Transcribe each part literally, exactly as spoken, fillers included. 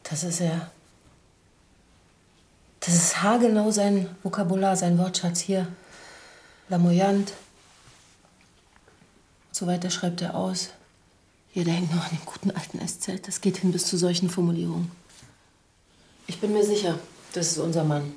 Das ist er. Das ist haargenau sein Vokabular, sein Wortschatz hier. Lamoyant. So weiter schreibt er aus. Hier, der hängt noch an dem guten alten Esszelt. Das geht hin bis zu solchen Formulierungen. Ich bin mir sicher, das ist unser Mann.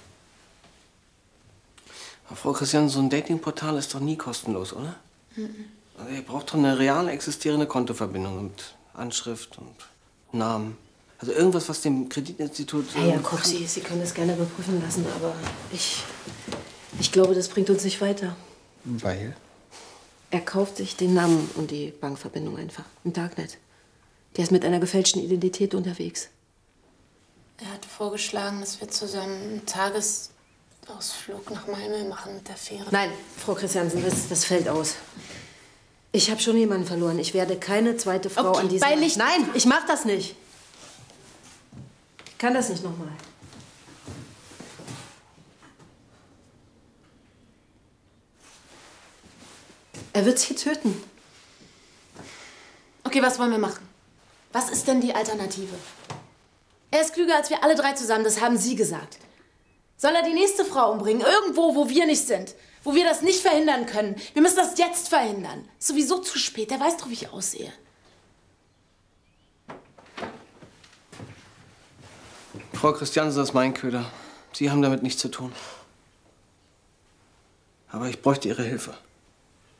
Aber Frau Christian, so ein Datingportal ist doch nie kostenlos, oder? Mhm. Also ihr braucht doch eine real existierende Kontoverbindung und Anschrift und Namen. Also irgendwas, was dem Kreditinstitut... Herr Jakob, Sie, Sie können das gerne überprüfen lassen, aber ich, ich glaube, das bringt uns nicht weiter. Weil? Er kauft sich den Namen und die Bankverbindung einfach im Darknet. Der ist mit einer gefälschten Identität unterwegs. Er hat vorgeschlagen, dass wir zusammen einen Tagesausflug nach Malmö machen mit der Fähre. Nein, Frau Christiansen, das, das fällt aus. Ich habe schon jemanden verloren. Ich werde keine zweite Frau okay, an diesem... Weil ich Nein, ich mach das nicht. Ich kann das nicht nochmal. Er wird sie töten. Okay, was wollen wir machen? Was ist denn die Alternative? Er ist klüger als wir alle drei zusammen, das haben Sie gesagt. Soll er die nächste Frau umbringen? Irgendwo, wo wir nicht sind. Wo wir das nicht verhindern können. Wir müssen das jetzt verhindern. Ist sowieso zu spät. Der weiß doch, wie ich aussehe. Frau Christiansen, das ist mein Köder. Sie haben damit nichts zu tun. Aber ich bräuchte Ihre Hilfe.